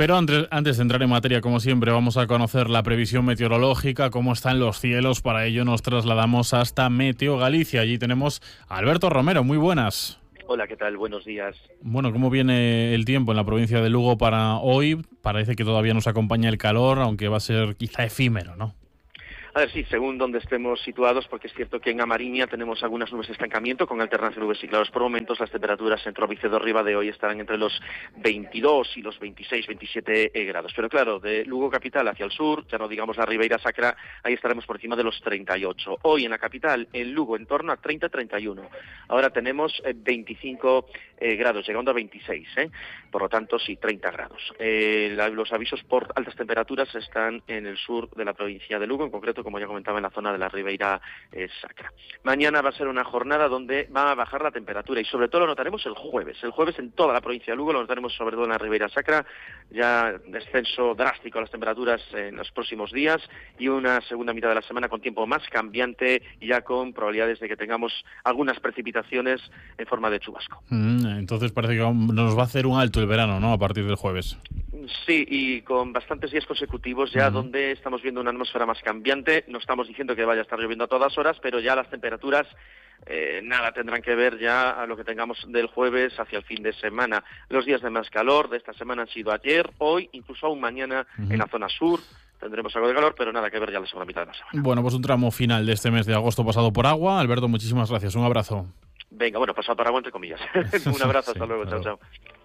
Pero antes de entrar en materia, como siempre, vamos a conocer la previsión meteorológica, cómo están los cielos. Para ello nos trasladamos hasta Meteo Galicia. Allí tenemos a Alberto Romero. Muy buenas. Hola, ¿qué tal? Buenos días. Bueno, ¿cómo viene el tiempo en la provincia de Lugo para hoy? Parece que todavía nos acompaña el calor, aunque va a ser quizá efímero, ¿no? A ver, sí, según donde estemos situados, porque es cierto que en Amariña tenemos algunas nubes de estancamiento con alternancia de nubes y claros. Por momentos las temperaturas en Trovicedo Riba de hoy estarán entre los 22 y los 26, 27 grados. Pero claro, de Lugo capital hacia el sur, ya no digamos la Ribeira Sacra, ahí estaremos por encima de los 38. Hoy en la capital, en Lugo, en torno a 30, 31. Ahora tenemos 25 grados, llegando a 26, por lo tanto, sí, 30 grados. Los avisos por altas temperaturas están en el sur de la provincia de Lugo, en concreto, como ya comentaba, en la zona de la Ribeira Sacra. Mañana va a ser una jornada donde va a bajar la temperatura y sobre todo lo notaremos el jueves. El jueves en toda la provincia de Lugo lo notaremos sobre todo en la Ribeira Sacra, ya descenso drástico a las temperaturas en los próximos días y una segunda mitad de la semana con tiempo más cambiante y ya con probabilidades de que tengamos algunas precipitaciones en forma de chubasco. Entonces parece que nos va a hacer un alto el verano, ¿no? A partir del jueves. Sí, y con bastantes días consecutivos ya donde estamos viendo una atmósfera más cambiante. No estamos diciendo que vaya a estar lloviendo a todas horas, pero ya las temperaturas nada tendrán que ver ya a lo que tengamos del jueves hacia el fin de semana. Los días de más calor de esta semana han sido ayer, hoy, incluso aún mañana en la zona sur. Tendremos algo de calor, pero nada que ver ya la segunda mitad de la semana. Bueno, pues un tramo final de este mes de agosto pasado por agua. Alberto, muchísimas gracias. Un abrazo. Venga, bueno, pasado por agua entre comillas. Un abrazo, hasta luego, chao, chao.